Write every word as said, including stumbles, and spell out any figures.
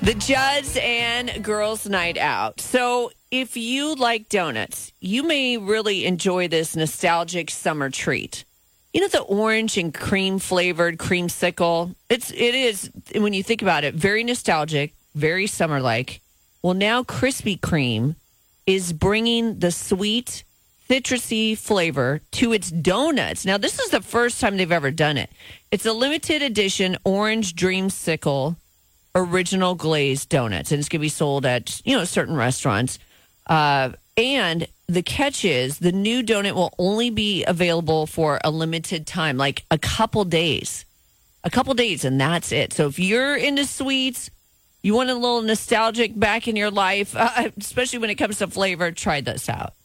The Judds and Girls Night Out. So if you like donuts, you may really enjoy this nostalgic summer treat. You know, the orange and cream flavored creamsicle. It's it is, when you think about it, very nostalgic, very summer like. Well, now Krispy Kreme is bringing the sweet, citrusy flavor to its donuts. Now, this is the first time they've ever done it. It's a limited edition orange dreamsicle original glazed donuts, and it's going to be sold at, you know, certain restaurants. Uh, and the catch is the new donut will only be available for a limited time, like a couple days. A couple days, and that's it. So if you're into sweets, you want a little nostalgic back in your life, uh, especially when it comes to flavor, try this out.